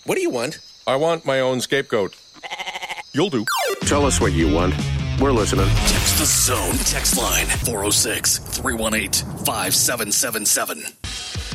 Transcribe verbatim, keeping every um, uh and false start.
What do you want? I want my own scapegoat. You'll do. Tell us what you want. We're listening. Text the Zone text line four oh six, three one eight, five seven seven seven.